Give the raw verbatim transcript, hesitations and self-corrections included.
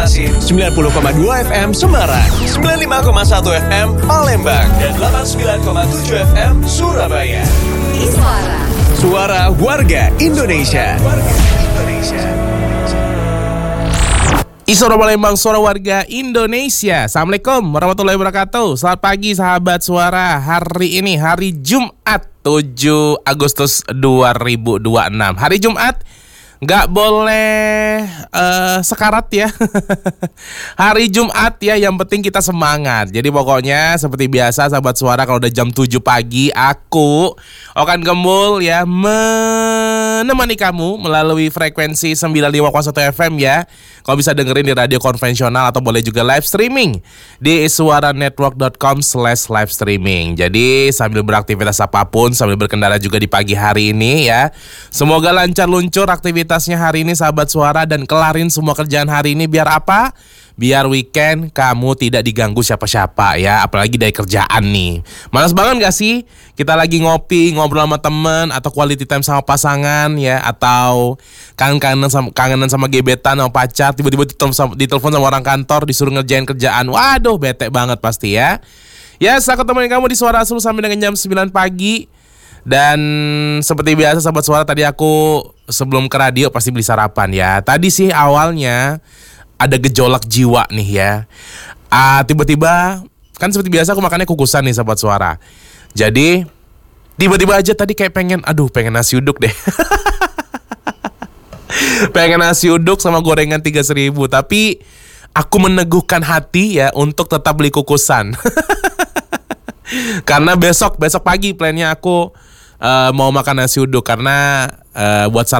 Banjarmasin, sembilan puluh koma dua F M Semarang, sembilan puluh lima koma satu F M Palembang, dan delapan puluh sembilan koma tujuh F M Surabaya. Iswara. Suara warga Indonesia. Warga Indonesia. Iswara Palembang, suara warga Indonesia. Assalamualaikum warahmatullahi wabarakatuh. Selamat pagi sahabat suara. Hari ini hari Jumat tujuh Agustus dua ribu dua puluh enam. Hari Jumat nggak boleh uh, sekarat ya. Hari Jumat ya, yang penting kita semangat. Jadi pokoknya seperti biasa sahabat suara, kalau udah jam tujuh pagi aku akan gembul ya menemani kamu melalui frekuensi sembilan puluh lima koma satu F M ya. Kalau bisa dengerin di radio konvensional atau boleh juga live streaming di iswaranetwork dot com slash live streaming. Jadi sambil beraktivitas apapun, sambil berkendara juga di pagi hari ini ya. Semoga lancar luncur aktivitasnya hari ini sahabat suara, dan kelarin semua kerjaan hari ini biar apa? Biar weekend kamu tidak diganggu siapa-siapa ya, apalagi dari kerjaan nih. Malas banget gak sih? Kita lagi ngopi, ngobrol sama temen, atau quality time sama pasangan ya, atau kangen-kangen sama, kangenan sama gebetan sama pacar, tiba-tiba ditelepon, ditelepon sama orang kantor, disuruh ngerjain kerjaan. Waduh, bete banget pasti ya. Ya, saya ketemu kamu di Suara Asli sampai dengan jam sembilan pagi. Dan seperti biasa sahabat suara, tadi aku sebelum ke radio pasti beli sarapan ya. Tadi sih awalnya ada gejolak jiwa nih ya. Ah, tiba-tiba kan seperti biasa aku makannya kukusan nih sahabat suara. Jadi tiba-tiba aja tadi kayak pengen, aduh pengen nasi uduk deh. Pengen nasi uduk sama gorengan tiga ribu. Tapi aku meneguhkan hati ya untuk tetap beli kukusan. Karena besok, besok pagi plannya aku uh, mau makan nasi uduk. Karena uh, buat sarapan